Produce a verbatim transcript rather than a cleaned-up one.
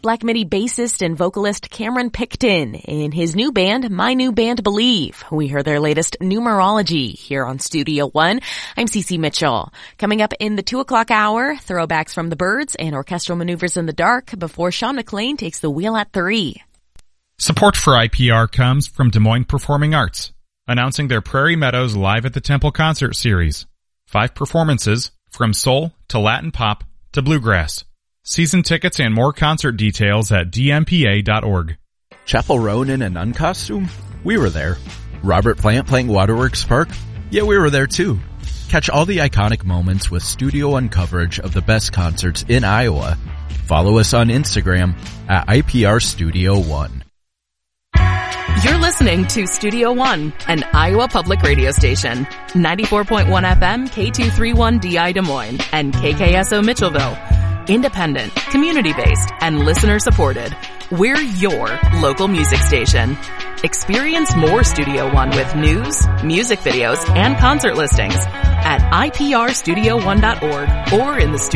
Black Midi bassist and vocalist Cameron Picton in his new band, My New Band Believe. We heard their latest Numerology here on Studio One. I'm Cece Mitchell. Coming up in the two o'clock hour, throwbacks from the Byrds and orchestral maneuvers in the dark before Sean McLean takes the wheel at three. Support for I P R comes from Des Moines Performing Arts, announcing their Prairie Meadows Live at the Temple concert series. Five performances, from soul to Latin pop to bluegrass. Season tickets and more concert details at d m p a dot org. Chappell Roan in a nun costume? We were there. Robert Plant playing Waterworks Park? Yeah, we were there too. Catch all the iconic moments with Studio One coverage of the best concerts in Iowa. Follow us on Instagram at I P R Studio One. You're listening to Studio One, an Iowa public radio station. ninety-four point one F M, K two thirty-one D I Des Moines, and K K S O Mitchellville. Independent, community-based, and listener-supported. We're your local music station. Experience more Studio One with news, music videos, and concert listings at I P R studio one dot org or in the Studio